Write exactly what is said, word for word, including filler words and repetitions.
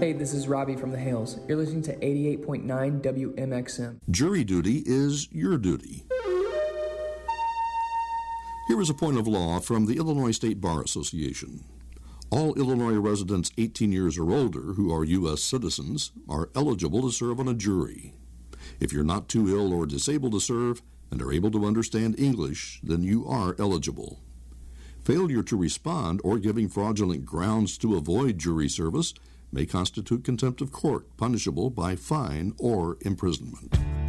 Hey, this is Robbie from the Hales. You're listening to eighty-eight point nine W M X M. Jury duty is your duty. Here is a point of law from the Illinois State Bar Association. All Illinois residents eighteen years or older who are U S citizens are eligible to serve on a jury. If you're not too ill or disabled to serve and are able to understand English, then you are eligible. Failure to respond or giving fraudulent grounds to avoid jury service may constitute contempt of court, punishable by fine or imprisonment.